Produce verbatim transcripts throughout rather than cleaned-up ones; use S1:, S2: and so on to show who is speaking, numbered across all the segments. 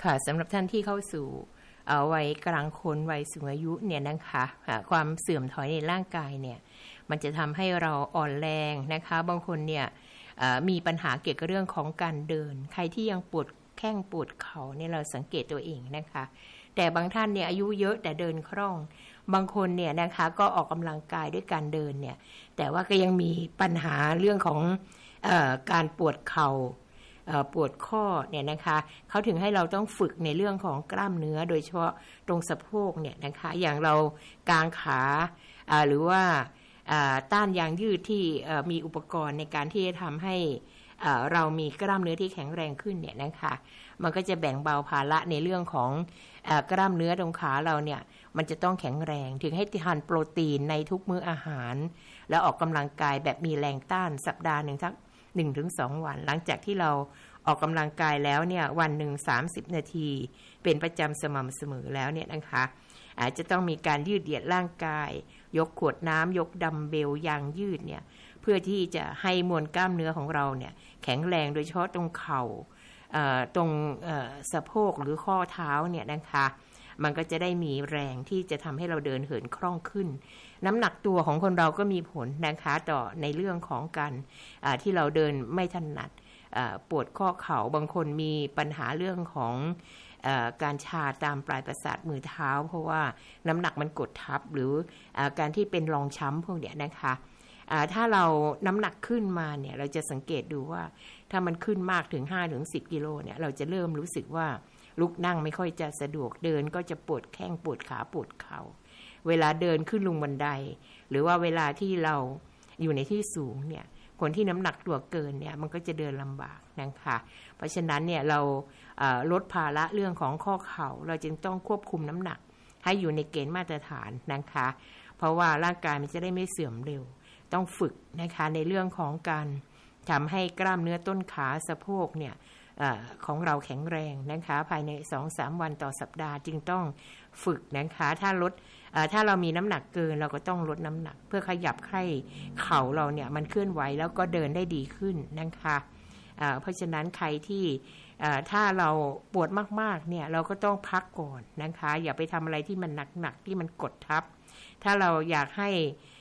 S1: ค่ะสำหรับท่านที่เข้าสู่วัยกลางคนวัยสูงอายุเนี่ยนะคะความเสื่อมถอยในร่างกายเนี่ยมันจะทำให้เราอ่อนแรงนะคะบางคนเนี่ยมีปัญหาเกี่ยวกับเรื่องของการเดินใครที่ยังปวดแข้งปวดเข่าเนี่ยเราสังเกตตัวเองนะคะแต่บางท่านเนี่ยอายุเยอะแต่เดินคล่องบางคนเนี่ยนะคะก็ออกกำลังกายด้วยการเดินเนี่ยแต่ว่าก็ยังมีปัญหาเรื่องของเอ่อการปวดเข่าปวดข้อเนี่ยนะคะเขาถึงให้เราต้องฝึกในเรื่องของกล้ามเนื้อโดยเฉพาะตรงสะโพกเนี่ยนะคะอย่างเรากางขาหรือว่าต้านยางยืดที่มีอุปกรณ์ในการที่จะทำให้เรามีกล้ามเนื้อที่แข็งแรงขึ้นเนี่ยนะคะมันก็จะแบ่งเบาภาระในเรื่องของกล้ามเนื้อตรงขาเราเนี่ยมันจะต้องแข็งแรงถึงให้ทานโปรตีนในทุกมื้ออาหารแล้วออกกำลังกายแบบมีแรงต้านสัปดาห์หนึ่งสัก หนึ่งถึงสอง วันหลังจากที่เราออกกำลังกายแล้วเนี่ยวันหนึ่งสามสิบนาทีเป็นประจำสม่ำเสมอแล้วเนี่ยนะคะอาจจะต้องมีการยืดเหยียดร่างกายยกขวดน้ำยกดัมเบลยางยืดเนี่ยเพื่อที่จะให้มวลกล้ามเนื้อของเราเนี่ยแข็งแรงโดยเฉพาะตรงเข่าตรงสะโพกหรือข้อเท้าเนี่ยนะคะมันก็จะได้มีแรงที่จะทำให้เราเดินเหินคล่องขึ้นน้ำหนักตัวของคนเราก็มีผลนะคะต่อในเรื่องของการที่เราเดินไม่ถนัดปวดข้อเข่าบางคนมีปัญหาเรื่องของการชาตามปลายประสาทมือเท้าเพราะว่าน้ำหนักมันกดทับหรือการที่เป็นรองช้ำพวกเนี้ยนะคะถ้าเราน้ำหนักขึ้นมาเนี่ยเราจะสังเกตดูว่าถ้ามันขึ้นมากถึง ห้าถึงสิบ กิโลเนี่ยเราจะเริ่มรู้สึกว่าลุกนั่งไม่ค่อยจะสะดวกเดินก็จะปวดแข้งปวดขาปวดเข่าเวลาเดินขึ้นลงบันไดหรือว่าเวลาที่เราอยู่ในที่สูงเนี่ยคนที่น้ำหนักตัวเกินเนี่ยมันก็จะเดินลำบากนะคะเพราะฉะนั้นเนี่ยเราลดภาระเรื่องของข้อเข่าเราจึงต้องควบคุมน้ำหนักให้อยู่ในเกณฑ์มาตรฐานนะคะเพราะว่าร่างกายมันจะได้ไม่เสื่อมเร็วต้องฝึกนะคะในเรื่องของการทำให้กล้ามเนื้อต้นขาสะโพกเนี่ยของเราแข็งแรงนะคะภายใน สองถึงสาม วันต่อสัปดาห์จึงต้องฝึกนะคะถ้าลดถ้าเรามีน้ำหนักเกินเราก็ต้องลดน้ำหนักเพื่อขยับให้เข่าเราเนี่ยมันเคลื่อนไหวแล้วก็เดินได้ดีขึ้นนะคะเพราะฉะนั้นใครที่ถ้าเราปวดมากๆเนี่ยเราก็ต้องพักก่อนนะคะอย่าไปทำอะไรที่มันหนักๆที่มันกดทับถ้าเราอยากให้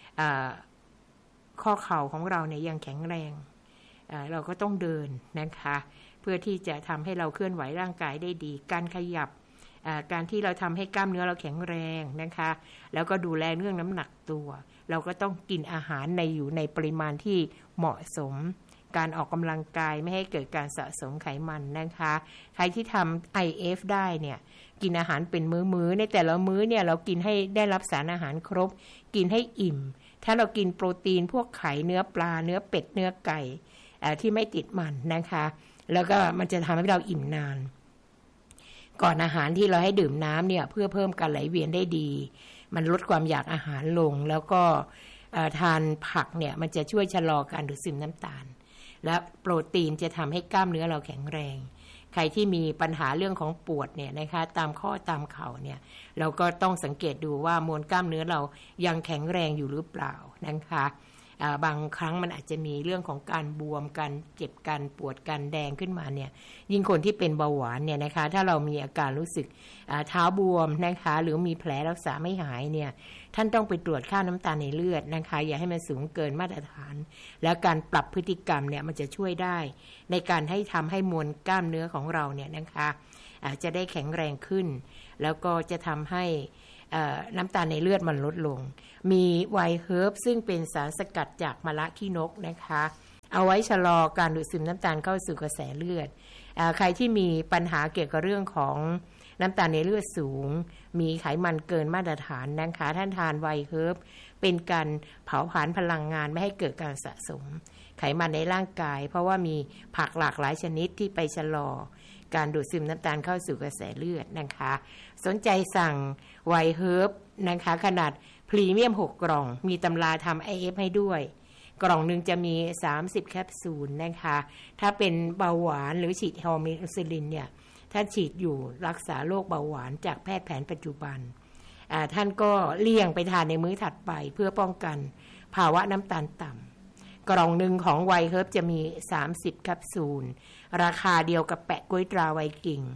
S1: ข้อเข่าของเราเนี่ยยังแข็งแรงเราก็ต้องเดินนะคะเพื่อที่จะทำให้เราเคลื่อนไหวร่างกายได้ดีการขยับการที่เราทำให้กล้ามเนื้อเราแข็งแรงนะคะแล้วก็ดูแลเรื่องน้ำหนักตัวเราก็ต้องกินอาหารในอยู่ในปริมาณที่เหมาะสมการออกกำลังกายไม่ให้เกิดการสะสมไขมันนะคะใครที่ทำ ไอ เอฟ ได้เนี่ยกินอาหารเป็นมื้อๆในแต่ละมื้อเนี่ยเรากินให้ได้รับสารอาหารครบกินให้อิ่มถ้าเรากินโปรตีนพวกไข่เนื้อปลาเนื้อเป็ดเนื้อไก่ที่ไม่ติดมันนะคะแล้วก็มันจะทำให้เราอิ่มนานก่อนอาหารที่เราให้ดื่มน้ำเนี่ยเพื่อเพิ่มการไหลเวียนได้ดีมันลดความอยากอาหารลงแล้วก็ทานผักเนี่ยมันจะช่วยชะลอการดูดซึมน้ำตาลและโปรตีนจะทำให้กล้ามเนื้อเราแข็งแรงใครที่มีปัญหาเรื่องของปวดเนี่ยนะคะตามข้อตามเข่าเนี่ยเราก็ต้องสังเกตดูว่ามวลกล้ามเนื้อเรายังแข็งแรงอยู่หรือเปล่านะคะบางครั้งมันอาจจะมีเรื่องของการบวมการเจ็บการปวดการแดงขึ้นมาเนี่ยยิ่งคนที่เป็นเบาหวานเนี่ยนะคะถ้าเรามีอาการรู้สึกเท้าบวมนะคะหรือมีแผลรักษาไม่หายเนี่ยท่านต้องไปตรวจค่าน้ำตาลในเลือดนะคะอย่าให้มันสูงเกินมาตรฐานแล้วการปรับพฤติกรรมเนี่ยมันจะช่วยได้ในการให้ทำให้มวลกล้ามเนื้อของเราเนี่ยนะคะจะได้แข็งแรงขึ้นแล้วก็จะทำให้น้ำตาลในเลือดมันลดลงมีไวน์เฮิร์บซึ่งเป็นสารสกัดจากมะระขี้นกนะคะเอาไว้ชะลอการดูดซึมน้ำตาลเข้าสู่กระแสเลือดใครที่มีปัญหาเกี่ยวกับเรื่องของน้ำตาลในเลือดสูงมีไขมันเกินมาตรฐานนะคะท่านทานไวน์เฮิร์บเป็นการเผาผลาญพลังงานไม่ให้เกิดการสะสมไขมันในร่างกายเพราะว่ามีผักหลากหลายชนิดที่ไปชะลอการดูดซึมน้ำตาลเข้าสู่กระแสเลือดนะคะสนใจสั่งไวน์เฮิร์บนะคะขนาดพรีเมียมหกกล่องมีตำราทำ ไอ เอฟ ให้ด้วยกล่องหนึ่งจะมีสามสิบแคปซูลนะคะถ้าเป็นเบาหวานหรือฉีดฮอร์โมนอินซูลินเนี่ยท่านฉีดอยู่รักษาโรคเบาหวานจากแพทย์แผนปัจจุบันท่านก็เลี่ยงไปทานในมื้อถัดไปเพื่อป้องกันภาวะน้ำตาลต่ำกล่องหนึ่งของไวน์เฮิร์บจะมีสามสิบแคปซูลราคาเดียวกับแปะกล้วยตราไวกิ่ง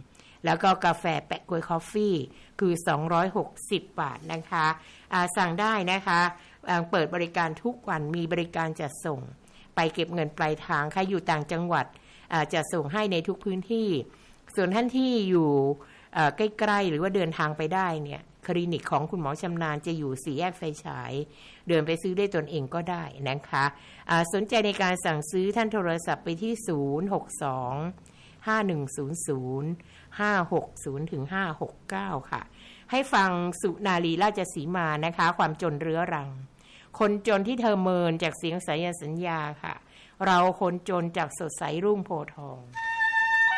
S1: แล้วก็กาแฟแปะกล้วยคอฟฟี่คือสองร้อยหกสิบบาทนะคะสั่งได้นะคะเปิดบริการทุกวันมีบริการจัดส่งไปเก็บเงินปลายทางใครอยู่ต่างจังหวัดจะส่งให้ในทุกพื้นที่ส่วนท่านที่อยู่ใกล้ๆหรือว่าเดินทางไปได้เนี่ยคลินิกของคุณหมอชำนาญจะอยู่สี่แยกไฟฉายเดินไปซื้อได้ตนเองก็ได้นะคะสนใจในการสั่งซื้อท่านโทรศัพท์ไปที่ศูนย์ หก สอง ห้า หนึ่ง ศูนย์ ศูนย์ ห้า หก ศูนย์ ถึง ห้า หก เก้าค่ะให้ฟังสุนารีราชสีมานะคะความจนเรื้อรังคนจนที่เธอเมินจากเสียงสายสัญญาค่ะเราคนจนจากสดใสรุ่งโพธิ์ทอง